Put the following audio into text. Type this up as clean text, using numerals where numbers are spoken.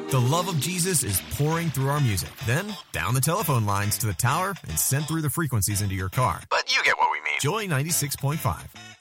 The love of Jesus is pouring through our music, then down the telephone lines to the tower and sent through the frequencies into your car. But you get what we mean. Joy 96.5.